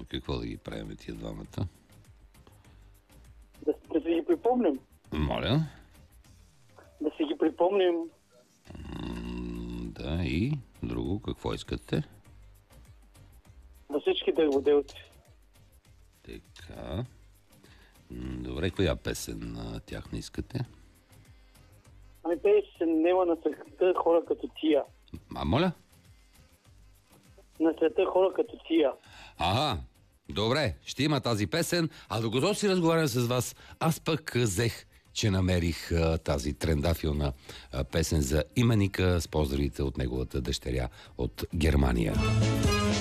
Какво да ги правим тия двамата? Да си ги припомним. Моля? Да си ги припомним. Да, и друго, какво искате? За всички дърводелци. Така. Добре, коя песен тях не искате? Ами песен нема на света хора като тия. Моля? На света хора като тия. Ага, добре, ще има тази песен, а докато си разговарям с вас, аз пък взех, че намерих тази трендафилна песен за именика с поздравите от неговата дъщеря от Германия.